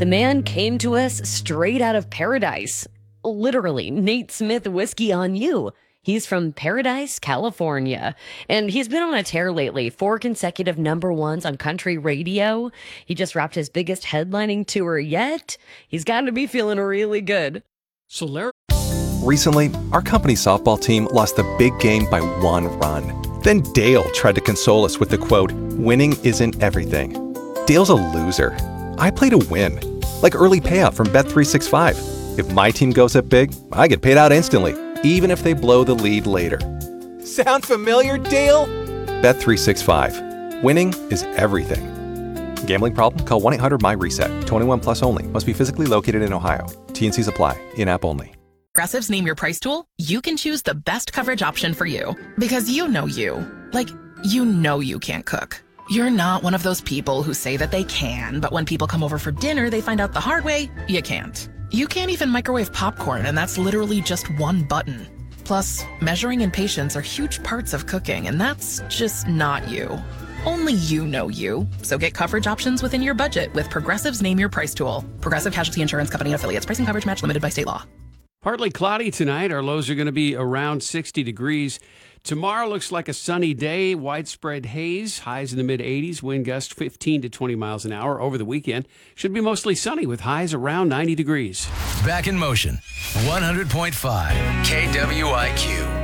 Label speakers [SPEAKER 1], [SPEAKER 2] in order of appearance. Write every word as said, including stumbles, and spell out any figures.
[SPEAKER 1] The man came to us straight out of paradise. Literally, Nate Smith whiskey on you. He's from Paradise, California, and he's been on a tear lately. Four consecutive number ones on country radio. He just wrapped his biggest headlining tour yet. He's got to be feeling really good.
[SPEAKER 2] So Larry.
[SPEAKER 3] Recently, our company softball team lost the big game by one run. Then Dale tried to console us with the quote, "Winning isn't everything." Dale's a loser. I play to win. Like early payout from Bet three sixty-five. If my team goes up big, I get paid out instantly, even if they blow the lead later. Sound familiar, Dale? Bet three sixty-five. Winning is everything. Gambling problem? Call one eight hundred M Y reset. twenty-one plus only. Must be physically located in Ohio. T and Cs apply. In-app only.
[SPEAKER 4] Progressive's Name Your Price tool, you can choose the best coverage option for you. Because you know you. Like, you know you can't cook. You're not one of those people who say that they can, but when people come over for dinner, they find out the hard way, you can't. You can't even microwave popcorn, and that's literally just one button. Plus, measuring and patience are huge parts of cooking, and that's just not you. Only you know you. So get coverage options within your budget with Progressive's Name Your Price tool. Progressive Casualty Insurance Company and Affiliates. Pricing coverage match limited by state law.
[SPEAKER 2] Partly cloudy tonight. Our lows are going to be around sixty degrees. Tomorrow looks like a sunny day, widespread haze, highs in the mid eighties, wind gust fifteen to twenty miles an hour. Over the weekend, should be mostly sunny with highs around ninety degrees.
[SPEAKER 5] Back in motion, one hundred point five K W I Q.